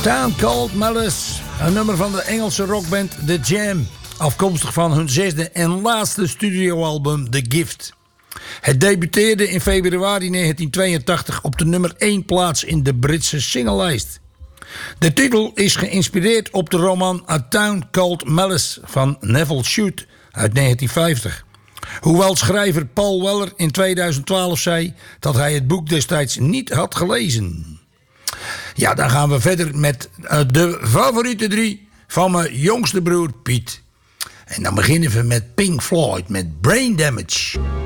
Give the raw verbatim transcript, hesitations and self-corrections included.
Town Called Malice, een nummer van de Engelse rockband The Jam, afkomstig van hun zesde en laatste studioalbum The Gift. Het debuteerde in februari negentien tweeëntachtig op de nummer één plaats in de Britse singlelijst. De titel is geïnspireerd op de roman A Town Called Malice van Neville Shute uit negentien vijftig. Hoewel schrijver Paul Weller in tweeduizend twaalf zei dat hij het boek destijds niet had gelezen. Ja, dan gaan we verder met uh, de favoriete drie van mijn jongste broer Piet. En dan beginnen we met Pink Floyd met Brain Damage.